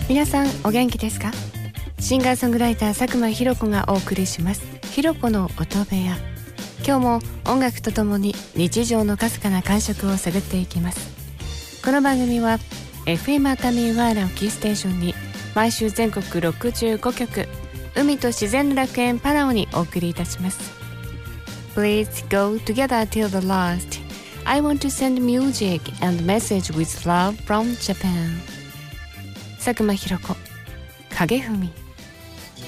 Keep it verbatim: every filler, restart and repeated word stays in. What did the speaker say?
皆さんお元気ですか？シンガーソングライター佐久間ひろ子がお送りしますひろ子の音部屋。今日も音楽とともに日常のかすかな感触を探っていきます。この番組は エフエム 熱海ワーラをキーステーションに毎週全国ろくじゅうごきょく、海と自然の楽園パラオにお送りいたします。 Please go together till the last. I want to send music and message with love from Japan. 佐久間ひろ子、影踏み。